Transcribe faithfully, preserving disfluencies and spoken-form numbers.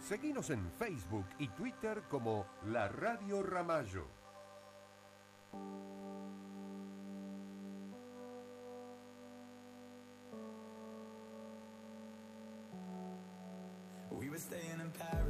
Seguinos en Facebook y Twitter como La Radio Ramallo. We were staying in Paris.